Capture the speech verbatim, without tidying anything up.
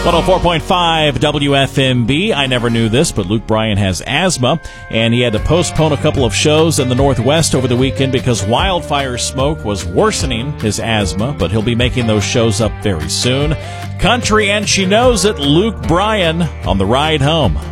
one oh four point five W F M B. I never knew this, but Luke Bryan has asthma, and he had to postpone a couple of shows in the Northwest over the weekend because wildfire smoke was worsening his asthma, but he'll be making those shows up very soon. Country, and she knows it, Luke Bryan on the ride home.